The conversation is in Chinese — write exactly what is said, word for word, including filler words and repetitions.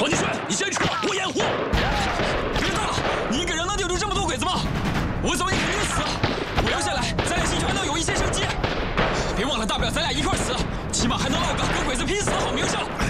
黄金帅，你先撤，我掩护。别动了！你一个人能顶住这么多鬼子吗？我走，你肯定死。我留下来，咱俩兴许还能有一线生机。别忘了，大不了咱俩一块死，起码还能落个跟鬼子拼死的好名声。